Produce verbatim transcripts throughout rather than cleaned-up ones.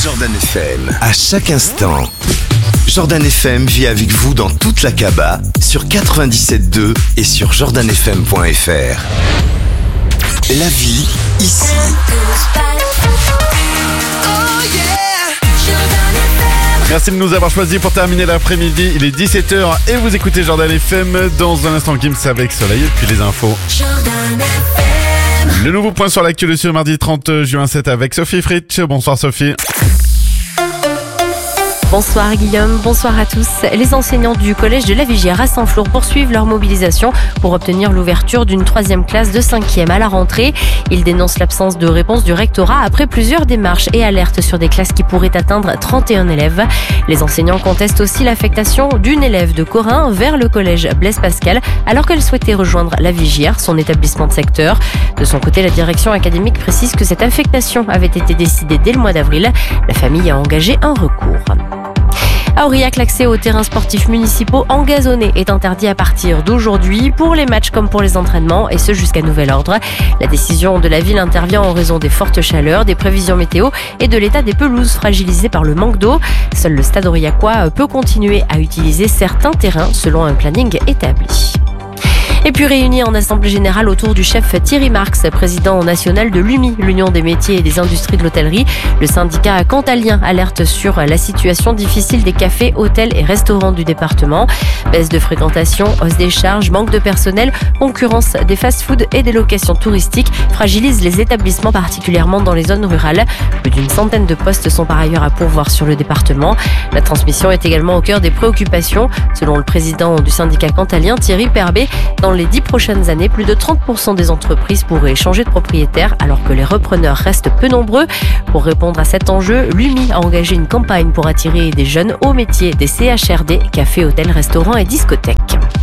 Jordan F M, à chaque instant. Jordan F M vit avec vous dans toute la Kaaba, sur quatre-vingt-dix-sept deux et sur jordan f m point f r. La vie, ici. Merci de nous avoir choisis pour terminer l'après-midi. Il est dix-sept heures et vous écoutez Jordan F M. Dans un instant, Gims avec Soleil et puis les infos. Le nouveau point sur l'actu de ce mardi trente juin sept avec Sophie Fritsch. Bonsoir Sophie. Bonsoir Guillaume, bonsoir à tous. Les enseignants du collège de la Vigière à Saint-Flour poursuivent leur mobilisation pour obtenir l'ouverture d'une troisième classe de cinquième à la rentrée. Ils dénoncent l'absence de réponse du rectorat après plusieurs démarches et alertent sur des classes qui pourraient atteindre trente et un élèves. Les enseignants contestent aussi l'affectation d'une élève de Corin vers le collège Blaise Pascal alors qu'elle souhaitait rejoindre la Vigière, son établissement de secteur. De son côté, la direction académique précise que cette affectation avait été décidée dès le mois d'avril. La famille a engagé un recours. À Aurillac, l'accès aux terrains sportifs municipaux engazonnés est interdit à partir d'aujourd'hui pour les matchs comme pour les entraînements et ce jusqu'à nouvel ordre. La décision de la ville intervient en raison des fortes chaleurs, des prévisions météo et de l'état des pelouses fragilisées par le manque d'eau. Seul le stade aurillacois peut continuer à utiliser certains terrains selon un planning établi. Et puis réunis en assemblée générale autour du chef Thierry Marx, président national de l'U M I, l'Union des métiers et des industries de l'hôtellerie. Le syndicat cantalien alerte sur la situation difficile des cafés, hôtels et restaurants du département. Baisse de fréquentation, hausse des charges, manque de personnel, concurrence des fast-foods et des locations touristiques fragilisent les établissements, particulièrement dans les zones rurales. Plus d'une centaine de postes sont par ailleurs à pourvoir sur le département. La transmission est également au cœur des préoccupations. Selon le président du syndicat cantalien, Thierry Perbet, dans les dix prochaines années, plus de trente pour cent des entreprises pourraient changer de propriétaire alors que les repreneurs restent peu nombreux. Pour répondre à cet enjeu, l'U M I a engagé une campagne pour attirer des jeunes au métier des C H R D, cafés, hôtels, restaurants et discothèques.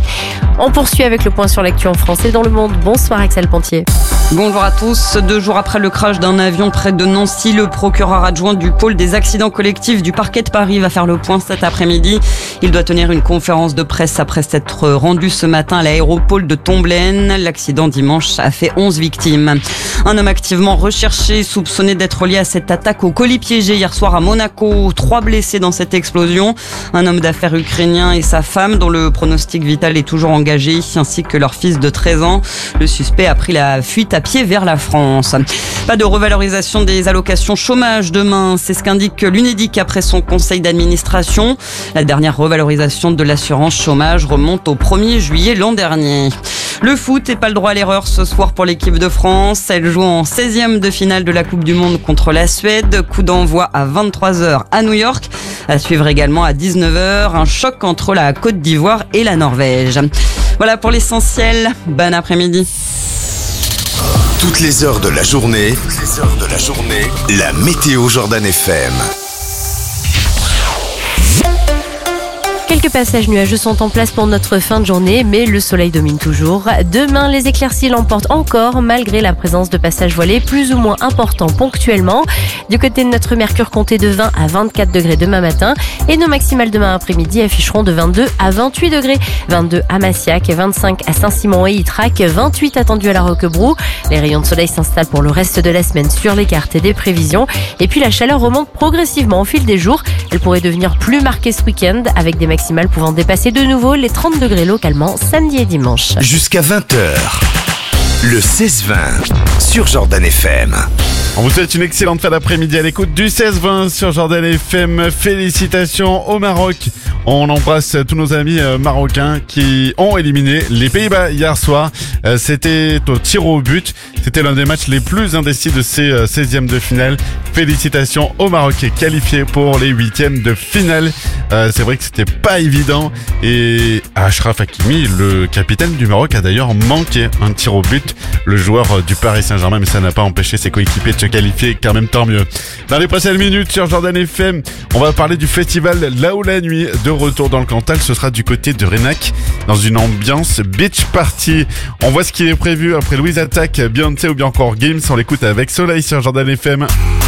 On poursuit avec le point sur l'actu en français dans le monde. Bonsoir Axel Pontier. Bonjour à tous. Deux jours après le crash d'un avion près de Nancy, le procureur adjoint du pôle des accidents collectifs du parquet de Paris va faire le point cet après-midi. Il doit tenir une conférence de presse après s'être rendu ce matin à l'aéroport de Tomblaine. L'accident dimanche a fait onze victimes. Un homme activement recherché, soupçonné d'être lié à cette attaque au colis piégé hier soir à Monaco. Trois blessés dans cette explosion. Un homme d'affaires ukrainien et sa femme dont le pronostic vital est toujours engagé, ainsi que leur fils de treize ans. Le suspect a pris la fuite à pied vers la France. Pas de revalorisation des allocations chômage demain, c'est ce qu'indique l'Unédic après son conseil d'administration. La dernière revalorisation de l'assurance chômage remonte au premier juillet l'an dernier. Le foot n'est pas le droit à l'erreur ce soir pour l'équipe de France. Elle joue en seizième de finale de la Coupe du Monde contre la Suède. Coup d'envoi à vingt-trois heures à New York. À suivre également à dix-neuf heures, un choc entre la Côte d'Ivoire et la Norvège. Voilà pour l'essentiel. Bon après-midi. Toutes les heures de la journée, toutes les heures de la journée, la météo Jordan F M. Quelques passages nuageux sont en place pour notre fin de journée, mais le soleil domine toujours. Demain, les éclaircies l'emportent encore, malgré la présence de passages voilés plus ou moins importants ponctuellement. Du côté de notre mercure, comptez de vingt à vingt-quatre degrés demain matin. Et nos maximales demain après-midi afficheront de vingt-deux à vingt-huit degrés. vingt-deux à Massiac, vingt-cinq à Saint-Simon et Ytrac, vingt-huit attendus à la Roquebrou. Les rayons de soleil s'installent pour le reste de la semaine sur les cartes des prévisions. Et puis la chaleur remonte progressivement au fil des jours. Elle pourrait devenir plus marquée ce week-end, avec des maximales pouvant dépasser de nouveau les trente degrés localement samedi et dimanche. Jusqu'à vingt heures, le seize vingt sur Jordan F M. On vous souhaite une excellente fin d'après-midi à l'écoute du seize vingt sur Jordan F M. Félicitations au Maroc. On embrasse tous nos amis marocains qui ont éliminé les Pays-Bas hier soir. C'était au tir au but. C'était l'un des matchs les plus indécis de ces seizièmes de finale. Félicitations au Maroc qualifié pour les huitièmes de finale. Euh, c'est vrai que c'était pas évident. Et Achraf Hakimi, le capitaine du Maroc, a d'ailleurs manqué un tir au but. Le joueur du Paris Saint-Germain, mais ça n'a pas empêché ses coéquipiers de se qualifier, quand même tant mieux. Dans les prochaines minutes sur Jordan F M, on va parler du festival Là où la nuit, de retour dans le Cantal. Ce sera du côté de Renac, dans une ambiance beach party. On voit ce qui est prévu après Louise Attaque, Beyoncé ou bien encore Gims. On l'écoute avec Soleil sur Jordan F M.